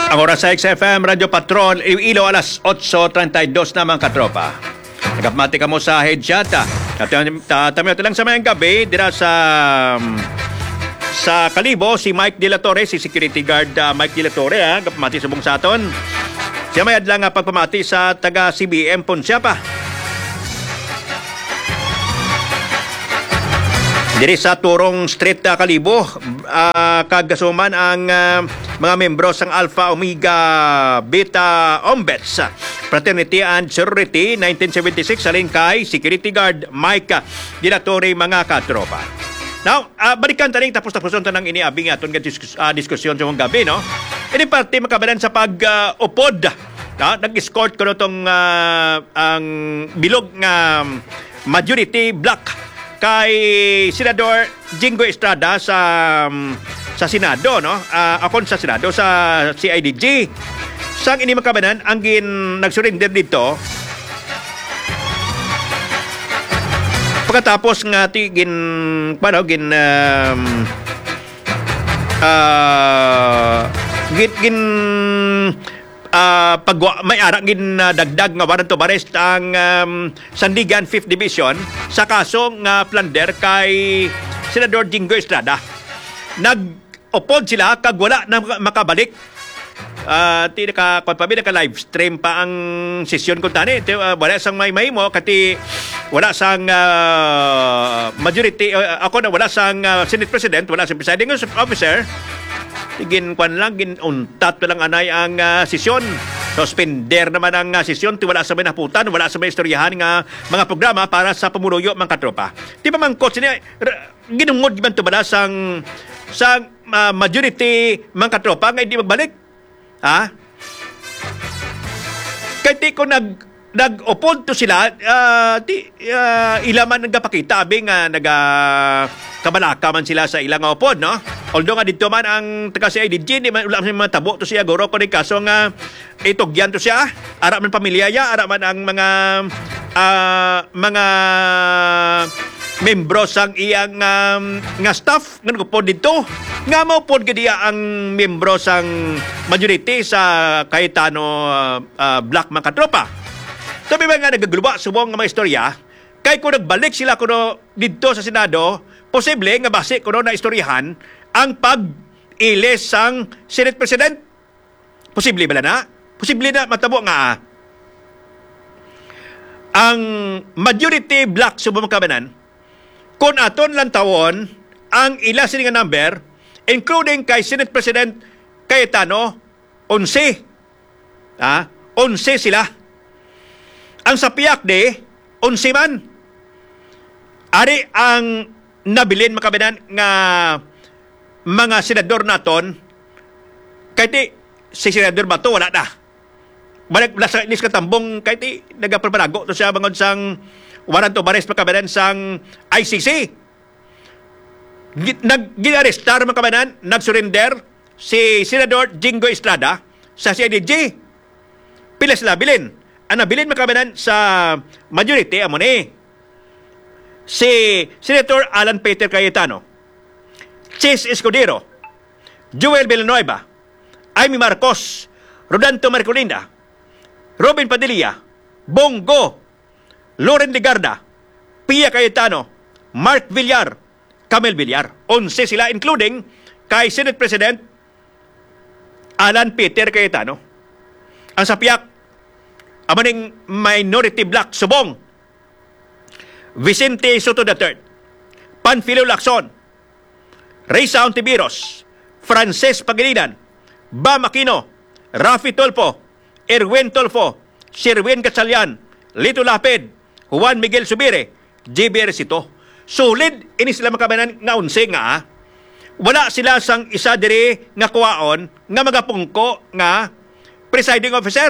Ang oras sa XFM Radio Patrol, Iloilo, alas 8:32 na mga katropa. Nagapmati ka mo sa headshot. Tamiyo lang sa mayang gabi, dira sa Kalibo, si Mike De La Torre, si security guard Mike De La Torre, kapamati subong sa aton. Siya mayad lang pagpamati sa taga CBM Poncia pa. Diri sa Turong Street Kalibo, kagasuman ang mga membro sang Alpha Omega Beta Ombets Fraternity and Sorority 1976 alin kay security guard Mike De La Torre mga katropa. Now, balikan taning tapos-taposon tanang iniabing aton nga diskusyon sa mga gabi, no? Ini parte makabalan sa pag-upod. Nag-escort ko tong ang bilog nga majority block kay Senador Jingo Estrada sa Senado, no? Akon sa Senado sa CIDG. Sang ini makabanan ang nagsurrender dito. Pagkatapos nga may ara dagdag nga warrant of arrest ang Sandigan 5th Division sa kaso nga plunder kay Senador Jingo Estrada. Nag-upod sila kag wala na makabalik. Ka live stream pa ang sesyon ko tani. Wala sang may mo kati wala sang majority wala sang Senate President, wala sang presiding officer. Untat lang anay ang sesyon. Suspender naman ang sesyon. Wala sa may naputan, wala sa may istoryahan nga mga programa para sa pamuluyo mga katropa. Di ba mangkot sila, ginungod giban to bala sang majority mga katropa nga hindi magbalik? Ha? Kahit di ko nag-upod to sila, ilaman nagpakita, abing kabalaka man sila sa ilang upod, no? Although nga dito man ang taga si IDG, di man ulam sa mga tabo to siya, goro ko rin kaso nga itugyan to siya, ara man pamilya ya, ara man ang mga membro sang iyang nga staff nga nagupod dito, nga maupod kadiya ang membro sang majority sa Cayetano Black mga katropa. Sabi ba nga nagaguluba subong nga mga istorya, kay kung nagbalik sila kuno dito sa Senado, posible nga base kuno na istoryahan ang pag-ilis sang Senate President. Posible ba na? Posible na matabo nga ang majority black subong kabanan kung aton lang tawon ang ila sila nga number, including kay Senate President Cayetano, 11. 11 sila. Ang sa piyak de, 11 man. Ari ang nabilin makabanan nga mga senador naton, kahit si Senador Bato wala na. Balik sa inis katambong kahit nagapapanago to siya bangod sang warrant of arrest makabanan sang ICC. Ginarestar makabanan, nagsurrender si Senador Jingo Estrada sa CIDG. Pila sila bilin. Ang nabilin makabanan sa majority, amo ni si Senator Alan Peter Cayetano, Chis Escudero, Joel Villanueva, Amy Marcos, Rodanto Marcolina, Robin Padilla, Bongo, Loren Legarda, Pia Cayetano, Mark Villar, Camel Villar. 11 sila, including kay Senate President Alan Peter Cayetano. Ang sapiak, amaning minority black subong, Vicente Soto III, Panfilo Lacson, Reysa Ontiveros, Frances Pangilinan, Bam Aquino, Rafi Tolpo, Erwin Tolfo, Sherwin Gatchalian, Lito Lapid, Juan Miguel Subire, JB Resito. Solid ini sila makabanan nga 11 nga. Wala sila sang isa diri nga kuwaon nga magapungko nga presiding officer.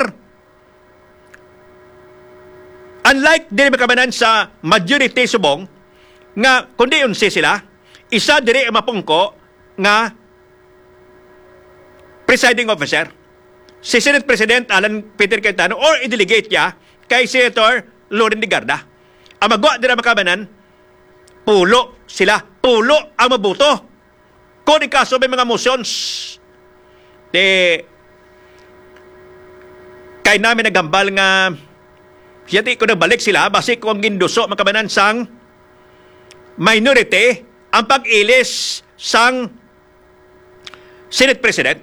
Unlike diri makabanan sa majority subong nga kundi 11 sila, isa diri mapungko nga presiding officer. Si Senate President Alan Peter Cayetano or i-delegate niya kay Senator Loren Legarda. Ang magwa dira makabanan, pulo sila, pulo ang mabuto. Kung ikaso may mga motions, kay namin nagambal nga siyati ko nagbalik sila basi kung ginduso makabanan sang minority ang pag-ilis sang Senate President.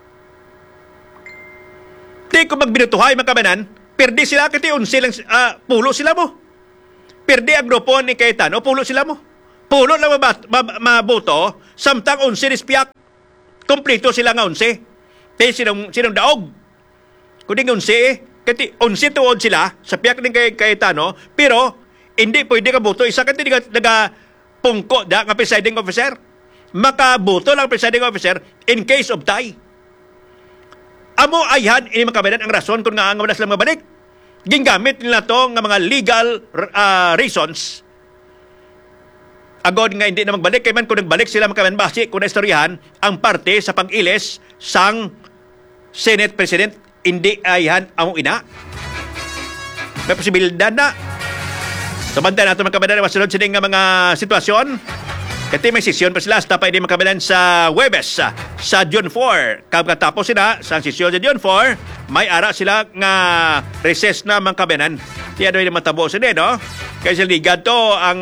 Di ko magbinutuhay makabanan, perdi sila kiti unsi lang, pulo sila mo. Perdi ang grupo ni Cayetano, pulo sila mo. Pulo lang maboto, samtang unsi nispiyak. Kompleto sila nga unsi. Di sinong daog. Kundi nga unsi kati unsi tuod sila, sa piyak ng Cayetano, pero hindi pwede ka boto. Isa kati pungko da nga presiding officer. Makaboto lang presiding officer in case of tie. Amo ayhan ini makabanan ang rason kung nga ang wala sila mabalik. Gingamit nila to nga mga legal reasons. Agod nga hindi na magbalik kay man kung nagbalik sila makabanan basi kung naistoryahan ang parte sa pag-ilis sang Senate President hindi ayhan amo ina. May posibilidad na. Sabantay nato makabanan masunod sila nga mga sitwasyon. Kati may sesyon pa sila hasta pa hindi makabilan sa Huwebes sa June 4. Kapatapos sila sa sesyon sa June 4, may ara sila nga recess na makabilan. Tiyan doon yung matabo sila, no? Kaya sila ligad to ang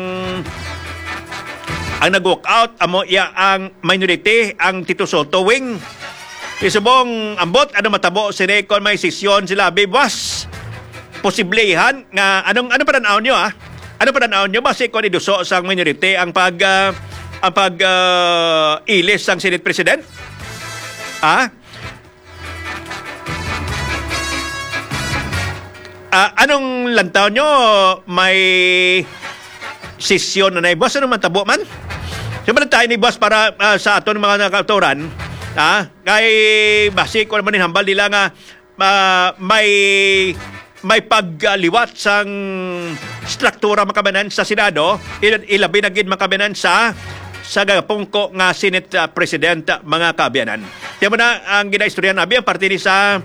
nag-walk out amo iya ang minority ang Tito Soto wing. Isubong ambot ano matabo sila kung may sesyon sila bibwas. Posiblehan nga ano pa tanaw nyo Ano pa tanaw nyo basi kung iduso sa minority ang ilis sang Senate President? Anong lantaw nyo may sesyon na naibos? Anong matabo man? Sabi tayo ni boss para sa aton mga nakautoran, kay basi kung naman hambal nila nga may pagliwat sang struktura makabanan sa Senado, ilabi na gid makabanan sa gapungko nga Senate President mga kaabyanan. Tiyan mo na ang ginaistorya nabi ang parte ni sa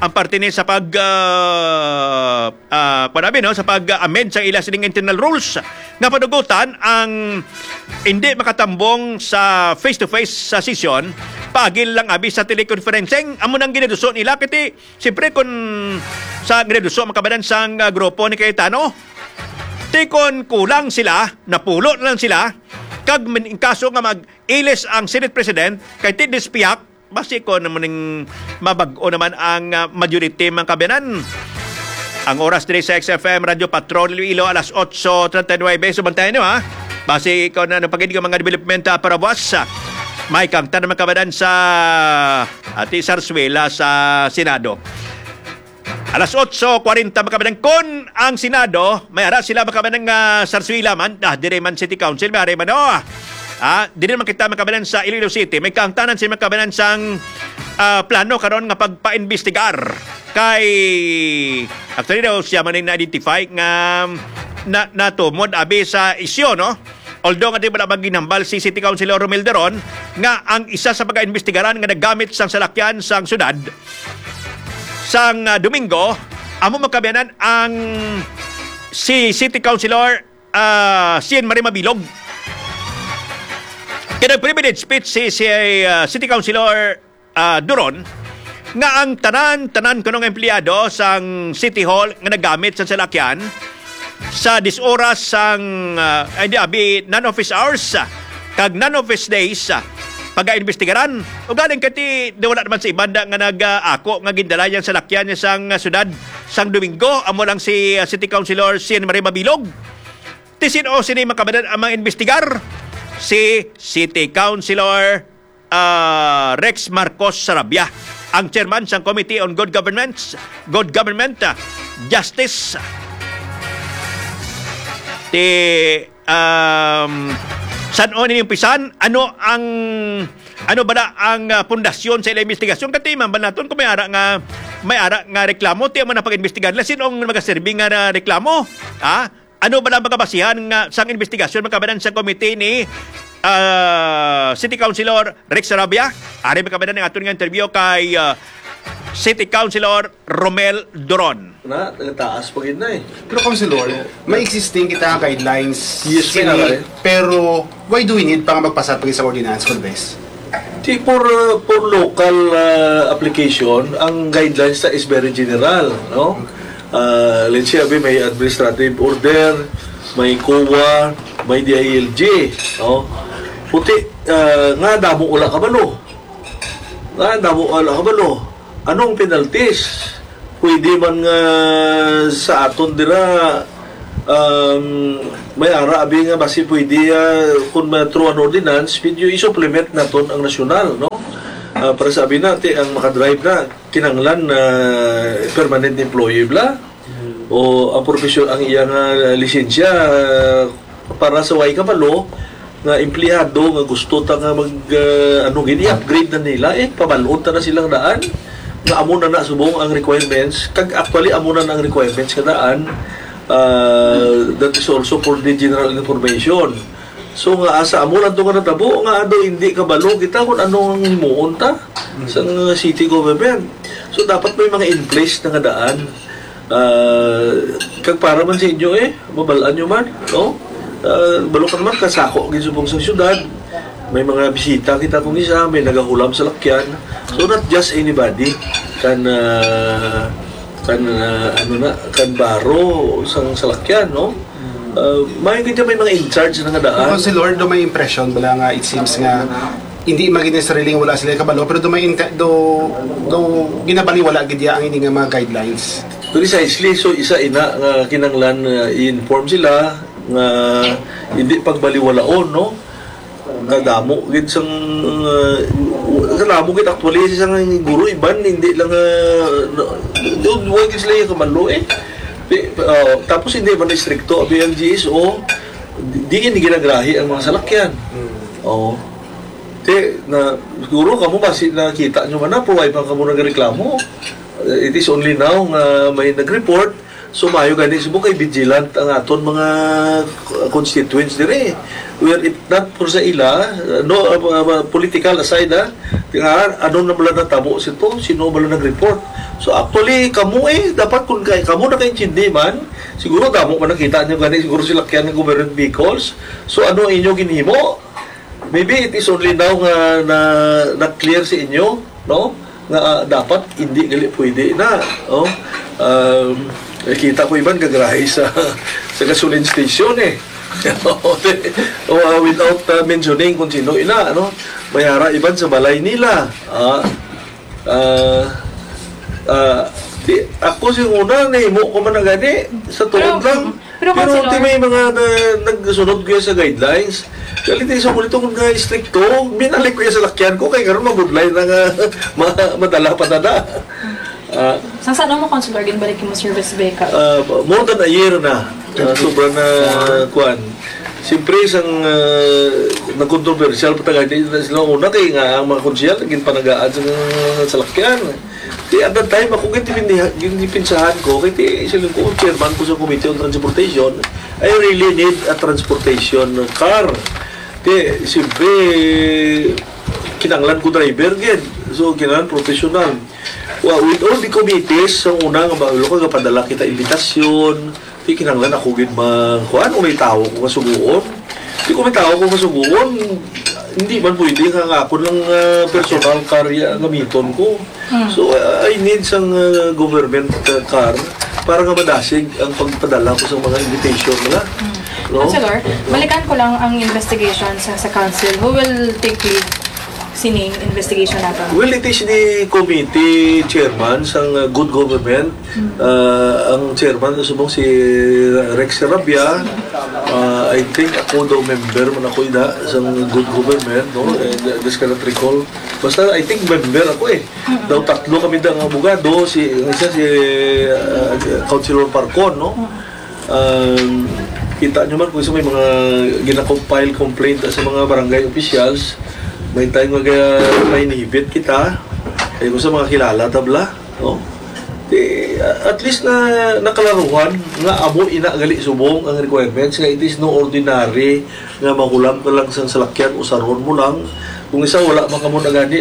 sa pag-amend sa ila sining internal rules nga padugutan ang hindi makatambong sa face-to-face sa session pagil lang abi sa teleconferencing. Amo nang ginaduso nila kiti siyempre kung sa ginaduso makabanan sang grupo ni Cayetano tikon kulang sila napulo na lang sila kag in kaso nga mag-ilis ang Senate President kay Tidispiak basi ko naman mabag-o naman ang majority mga kabiyanan. Ang oras din sa XFM Radio Patrol Iloilo alas 8:39. Subantayan nyo basi ko na napaginig ang mga development para buwas. May kangta naman kabiyanan sa Ati Sarsuela sa Senado. Alas 8:40 makabiyanan kun ang Senado may ara sila makabiyanan nga Sarsuela man dire man City Council may ara man di naman kita makabalan sa Iloilo City. May kaangtanan sila makabalan sang plano karon nga pagpa-investigar kay actually daw siya man na-identify nga natumod abi sa isyo, no? Although nga di ba maginambal si City Councilor Romel Deron nga ang isa sa pag-investigaran nga nagamit sang salakyan sang syudad sang Domingo amo makabayanan ang si City Councilor Sien Marie Mabilog. Kaya nag-privilege speech si City Councilor Duron nga ang tanan kanong empleyado sang City Hall nga nagamit sa salakyan sa 10 oras sang non-office hours kag non-office days pag-aimbestigaran o galing kati wala naman sa ibanda nga nag-ako nga gindala yang salakyan niya sang syudad sang Domingo amo lang si City Councilor Sien Marie Mabilog tisin o sini makabadan ang mga investigar si City Councilor Rex Marcos Sarabia, ang chairman sa Committee on Good Government, Justice. San on yung pisan? Ano ba ang pundasyon sa ilang investigasyon? Kati man ba naton kung may ara nga reklamo, tiyan man na pag-investigan. Sinong magaserbi nga reklamo? Ano ba lang magkabasihan nga sang investigasyon magkabanan sa komite ni City Councilor Rex Sarabia? Ari magkabanan ng aton nga interview kay City Councilor Romel Doron. Taas pa gid na Pero Councilor, may existing kita guidelines. Yes, pero why do we need pang magpasat pag sa ordinance, Congress? For local application, ang guidelines na is very general, no? Let's say, may administrative order, may COA, may DILG, no? Puti, nga damo wala kabalo. Anong penalties? Pwede man nga sa aton dira may ara abi nga basi pwede kung through an ordinance video i-supplement naton ang nasyonal, no? Para sabi natin ang makadrive na kinanglan na permanent employee bla o ang profesyon ang iyang lisensya para sa way kabalo nga empleyado nga gusto ta nga mag gini upgrade na nila pabalon ta na silang daan nga amo na subong ang requirements kag actually amo na ang requirements nga daan. That is also for the general information. So nga asa amo lang nga natabo nga ado hindi kabalo kita kung anong himuon ta sa city government. So dapat may mga in place na nga daan. Kag para man sa inyo mabalaan nyo man, no? Balukan man kasako gisubong sa syudad. May mga bisita kita kung isa, may nagahulam sa lakyan. So not just anybody kan baro sang salakyan, no? May mga in charge na nga daan. Councilor, do may impression bala nga it seems nga hindi maging sariling wala sila kabalo pero do ginabali wala gid ang ini nga mga guidelines. Precisely, so isa ina nga kinanglan i-inform sila nga hindi pagbaliwalaon, no? Kadamo gid sang kadamo gid actually sang guro iban hindi lang wag gid sila kabalo tapos hindi man stricto abi ang GSO di ginagrahi ang mga salakyan. Na siguro kamo basi nakita nyo man na provide man kamo nagreklamo. It is only now nga may nag-report. So mayo gani subong kay vigilant ang aton mga constituents dire. Where it not for sa ila political aside ano na bala natabo sino bala nag-report. So actually kamo dapat kung kamo nakaintindi man siguro damo man nakita niyo gani siguro sila kaya ng government vehicles. So ano inyo ginhimo? Maybe it is only now nga na clear sa inyo, no? Nga dapat hindi gali pwede na, oh. Kita ko iban gagrahe sa gasoline station without mentioning kung sino ina, ano? Mayara iban sa balay nila. Ako siguna nahimo ko man na gani sa tuod lang. Pero may mga nagsunod ko sa guidelines. Kaliti sa kulito kung nga stricto, binalik ko sa lakyan ko kaya karoon mabudlay na nga madala pa na. Saan mo, Councilor, ginbalik mo service beka? More than a year na. Sobrang na kuhan. Siyempre, isang nag-controversial patagay sila una kaya nga ang mga konsyal naging panagaan sa lakyan. Kaya at that time, ako pinsahan ko, kaya silang ko, chairman ko sa Committee on Transportation, I really need a transportation car. Kaya, siyempre, kinanglan ko driver again. So, kinanglan professional. With all the committees, ang una nga ba, ko padala kita invitasyon, kaya kinanglan ako gid kuan may tao ko masuguon. Kung may tao ko masuguon, hindi man pwede nga ako lang personal car gamiton ko. So I need sang government car para nga madasig ang pagpadala ko sa mga invitation nila. No? Councilor, balikan ko lang ang investigation sa council. Who will take lead sining investigation natin? Well, it is the committee chairman sang good government. Ang chairman subong si Rex Sarabia. I think ako daw member man ako sang good government, no? This cannot recall. Basta I think member ako Daw tatlo kami ang abogado, isa si Councilor Parcon, no? Kita nyo man kung may mga gina-compile complaint sa mga barangay officials. May tayo may inhibit kita kung sa mga kilala tabla, no? At least na nakalaruhan nga amo gali subong ang requirements nga it is no ordinary nga mahulam ka lang sa salakyan o saron mo lang kung isa wala man kamo nagani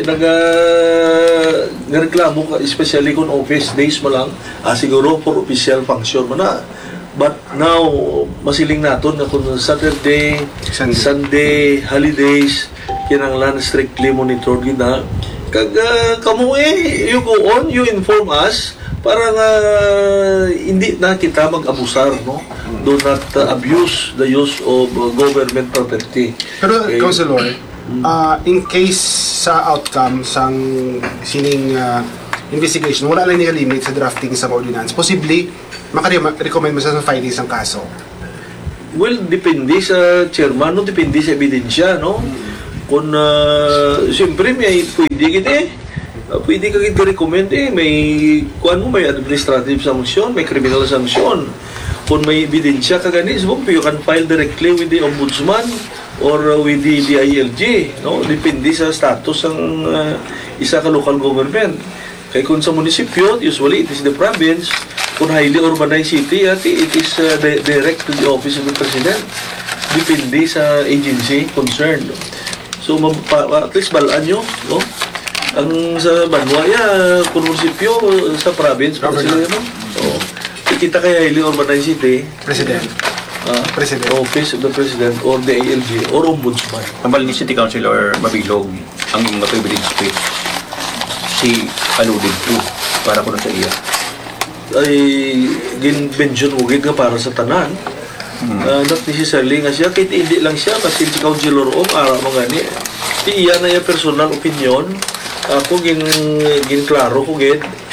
nagreklamo ka especially kung office days mo lang siguro for official function mo na But now, masiling naton na kung Saturday, Sunday, holidays, kinanglan strictly monitored gina. Kag kamo you go on, you inform us para nga hindi na kita mag-abusar, no? Do not abuse the use of government property. Pero, Okay. Councilor, in case sa outcome sang sining investigation, wala lang nakalimit sa drafting sa ordinance, possibly, makarecommend mo sa filing ng kaso. Well, depende sa chairman, no? Depende sa ebidensya, no? Kung, siyempre, may pwede kita pwede ka recommend may, may administrative sanction, may criminal sanction. Kung may ebidensya ka ganis, you can file directly with the ombudsman or with the DILG, no? Depende sa status ng isa ka local government. Kaya kung sa munisipyo, usually it is the province. Kung highly urbanized city, it is direct to the office of the president. Depende sa agency concerned. So, at least balaan nyo, no? Ang sa Banwaya, kung munisipyo, sa province, kung sila, no? So, kita kaya highly urbanized city, President. office of the president or the ALG or ombudsman. Ang bal ni City Councilor Mabilog, ang mga privilege speech, si alluded to para ko na sa iya. Ay gin-mention mo nga para sa tanan. Not necessarily nga siya, kahit hindi lang siya, kasi si Councilor ara mo gani. Di iya na yung personal opinion. Ako klaro ko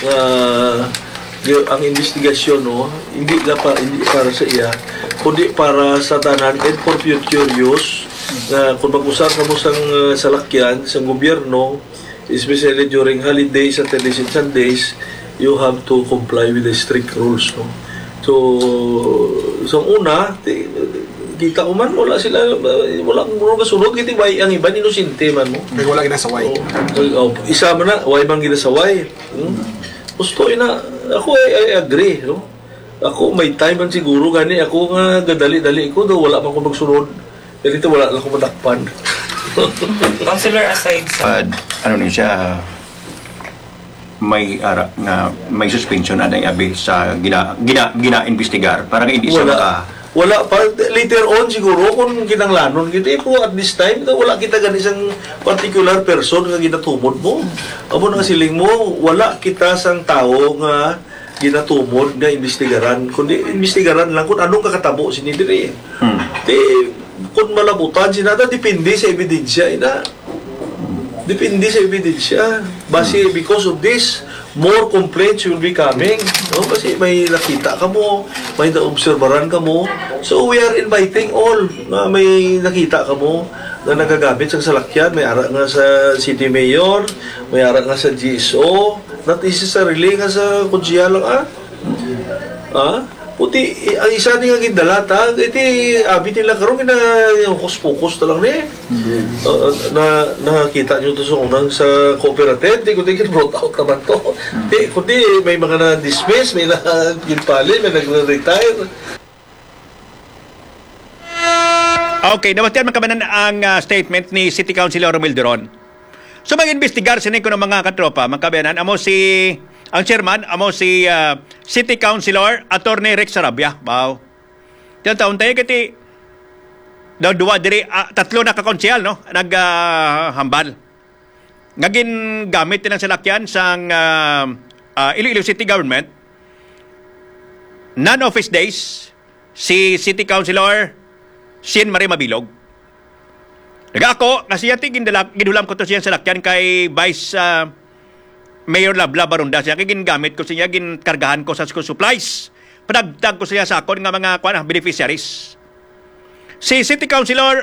ang investigasyon, no, hindi para sa iya, kundi para sa tanan and for future use. Kung mag-usap ka mo sang salakyan, sa gobyerno, especially during holidays, Saturdays and Sundays, you have to comply with the strict rules, no? So, sa una, kita ko man, wala kasunod, kiti way ang iba, inosente man mo. Pero wala ginasaway. Isa man na, way man ginasaway. Gusto na, ako I agree, no? Ako may time man siguro, gani ako nga gadali-dali ko, daw wala man ko magsunod. Ganito wala lang ko madakpan. Councilor, aside sa... ano niya siya, may ara nga may suspension aday abi sa gina-investigar para hindi siya wala pa later on siguro kung kinanglanon kita po at this time wala kitaganisang particular person nga ginatumod mo. Amo nga siling mo, wala kita sang tao nga ginatumod nga investigaran, kundi investigaran lang kung anong kakatabo sinidiri. Kung malabutan sinada depende sa ebidensya ina. Depende sa ebidensya. Base because of this, more complaints will be coming. No? Kasi may nakita ka mo, may naobserbaran ka mo. So we are inviting all na may nakita ka mo na nagagamit sa salakyan. May ara nga sa city mayor, may ara nga sa GSO, not necessarily nga sa kunsya lang puti, ang isa ni nga gindalata, iti abit nila karon na focus na lang ni. Nakakita nyo ito sa unang sa cooperative, di kundi brought out naman to. Kundi may mga na-dismiss, may na-ginpali, may nag-retire. Okay, nawatian man kamanan ang statement ni City Councilor Romel Deron. So mag-investigar sinig ko ng mga katropa, magkabayanan, ang chairman, si City Councilor Attorney Rex Sarabia. Wow. Taon tayo kiti daw duwa diri tatlo na kakonsehal no naghambal. Ngagin gamit ng salakyan sang Iloilo City Government. Non-office days si City Councilor Sien Marie Mabilog. Ako kasi yati gidulam ko to siya salakyan kay Vice Mayor Labla Barunda siya kay gingamit ko siya ginkargahan ko sa school supplies. Padagdag ko siya sa akon nga mga beneficiaries. Si City Councilor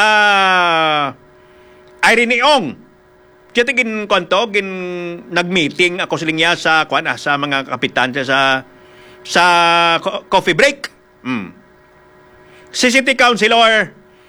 Irene Ong siya nag-meeting ako siling niya sa sa mga kapitan sa coffee break. Si City Councilor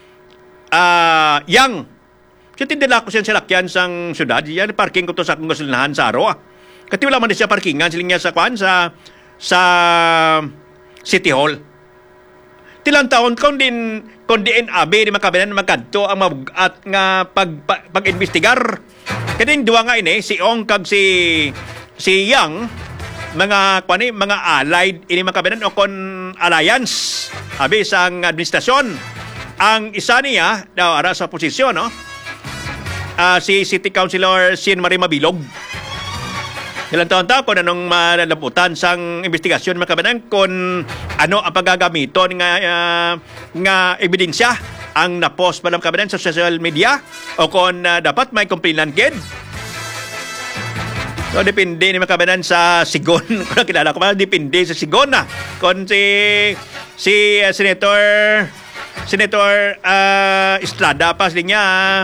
Yang siya tindala ko siya salakyan sang syudad. Yan, parking ko to sa akong gasolinahan sa Aro. Kasi wala man siya parkingan. Siling niya sa City Hall. Tilang taon, kung din abi, di makabinan magkanto ang mabugat nga pag-investigar. Kasi yung duwa nga ini, si Ong kag si Yang, mga allied ini mga kabanan o kon alliance abi sang administrasyon. Ang isa niya daw ara sa posisyon no. Si City Councilor Sin Marie Mabilog. Ilang taon kung anong malalaputan sang investigasyon mga kabanan kung ano ang paggagamiton nga ebidensya ang na-post pa ng kabanan sa social media o kung dapat may complainant kid. So, depende ni mga kabanan sa sigon. Kung nakilala ko pa, depende sa sigon na. Kung si Senator Estrada pa niya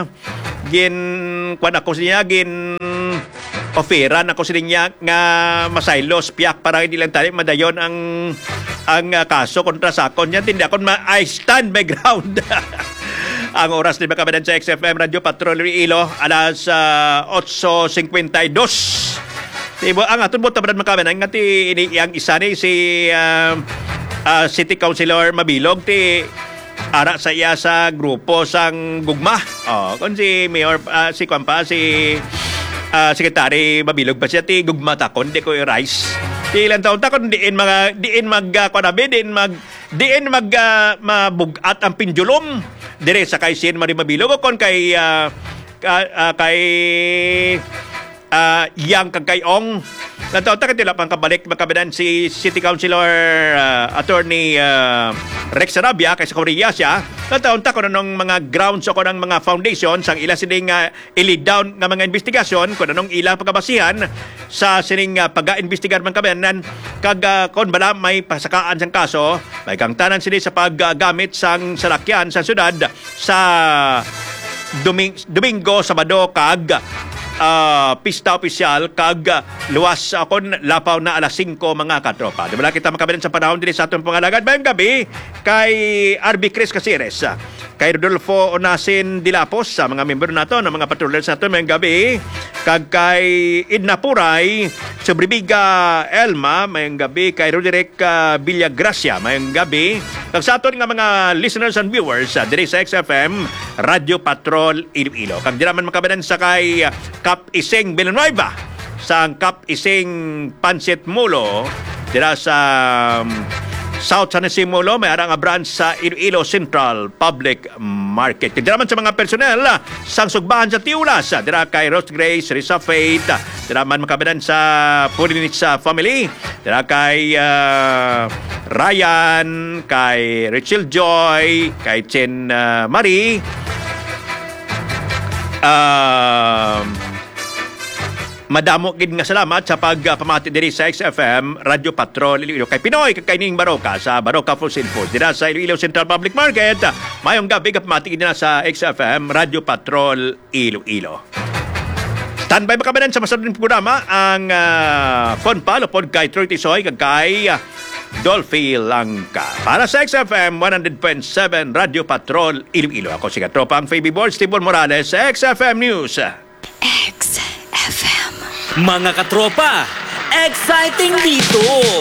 kwan ako niya oferan ako niya nga masaylos piyak para hindi lang tayo madayon ang kaso kontra sa akon niya. Hindi ako I stand my ground. Ang oras ni mga kabanan sa XFM Radio Patrol Iloilo alas 8:52. Diba, ang aton mo tabanan mga kabanan nga ang isa ni si City Councilor Mabilog ara sa iya sa grupo sang gugma. Kung si Mayor si Kwampa si Secretary Mabilog pa siya gugma takon di ko i-rise. Ilang taon takon diin mabugat ang pendulum dire sa kay Sin Marie Mabilog o kon kay yang kagayong nataon ta katila pang kabalik makabadan si City Councilor Attorney Rex Sarabia kay sa Korea siya nataon ta kung anong mga grounds o kung anong mga foundations ang ila sining i-lead down nga mga investigasyon kung anong ilang pagkabasihan sa sining pag-iimbestigar mga kabanan kag kung bala may pasakaan sang kaso may kangtanan sila sa paggamit sang salakyan sa syudad sa Domingo, Sabado kag pista opisyal kag luwas akon lapaw na alas 5 mga katropa. Di ba kita makabilan sa panahon din sa atong pangalagad bayang gabi kay RB Chris Caceres, kay Rodolfo Onasin Dilapos sa mga member nato ng mga patrollers nato mayang gabi kag kay Idna Puray Sobribiga Elma mayang gabi kay Roderick Villagracia mayang gabi kag sa aton nga mga listeners and viewers diri sa XFM Radio Patrol Iloilo. Kag diraman makabilan sa kay Kap Ising Villanueva sa Kap Ising Pansit Mulo dira sa South San Isidro may arang branch sa Iloilo Central Public Market. Dira man sa mga personnel sang sugbahan sa Tiulas dira kay Rose Grace, Risa Faith, dira man makabilan sa Pulinits family, dira kay Ryan, kay Rachel Joy, kay Chen Marie, madamo gid nga salamat sa pagpamati diri sa XFM Radio Patrol Iloilo kay Pinoy kay Ning Baroka sa Baroka Foods and Foods dira sa Iloilo Central Public Market. Mayong gabi kapamati gid na sa XFM Radio Patrol Iloilo. Standby ba kabanan sa masunod programa ang Konpal upod kay Troy Tisoy kag kay Dolphy Langka. Para sa XFM 100.7 Radio Patrol Iloilo. Ako si Katropang Fabi Board, Steve Morales sa XFM News. XFM. Mga katropa, exciting dito!